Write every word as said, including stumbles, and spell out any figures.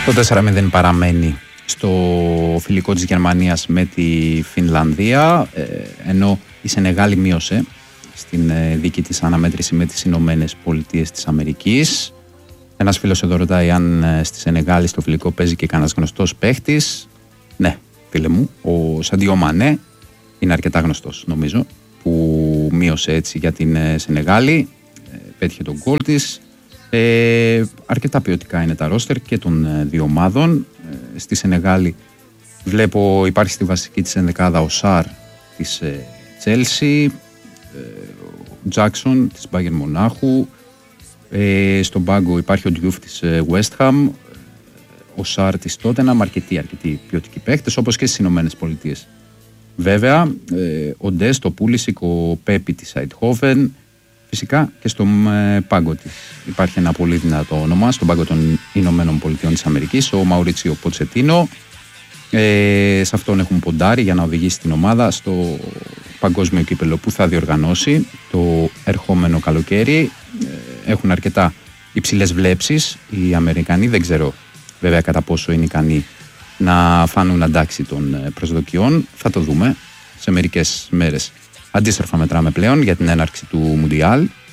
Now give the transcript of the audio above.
Το τέσσερα μηδέν παραμένει στο φιλικό της Γερμανίας με τη Φινλανδία, ενώ η Σενεγάλη μείωσε στην δική της αναμέτρηση με τις Ηνωμένες Πολιτείες της Αμερικής. Ένας φίλος εδώ ρωτάει αν στη Σενεγάλη στο φιλικό παίζει και κανένας γνωστός παίχτης. Ναι, φίλε μου, ο Σαντιό Μανέ είναι αρκετά γνωστός, νομίζω, που μείωσε έτσι για την Σενεγάλη, πέτυχε τον γκολ της. Ε, αρκετά ποιοτικά είναι τα ρόστερ και των δύο ομάδων. Ε, στη Σενεγάλη βλέπω υπάρχει στη βασική της ενδεκάδα ο Σαρ της Τσέλσι, ε, ο Τζάκσον της Μπάγερν Μονάχου, ε, στον πάγκο υπάρχει ο Ντιούφ της West Ham, ο Σαρ της Τότεναμ, αρκετοί αρκετοί ποιοτικοί παίχτες, όπως και στις Ηνωμένες Πολιτείες. Βέβαια, ε, ο Ντεστ, ο Πούλισικ, ο Πέπι της Αιτχόβεν. Φυσικά και στον ε, πάγκο της υπάρχει ένα πολύ δυνατό όνομα, στον πάγκο των Ηνωμένων Πολιτειών της Αμερικής, ο Μαουρίτσιο Ποτσετίνο. Ε, σε αυτόν έχουν ποντάρει για να οδηγήσει την ομάδα στο παγκόσμιο κύπελλο που θα διοργανώσει το ερχόμενο καλοκαίρι. Ε, έχουν αρκετά υψηλές βλέψεις οι Αμερικανοί, δεν ξέρω βέβαια κατά πόσο είναι ικανοί να φάνουν αντάξει των προσδοκιών. Θα το δούμε σε μερικές μέρες. Αντίστροφα μετράμε πλέον για την έναρξη του Μουντιάλ.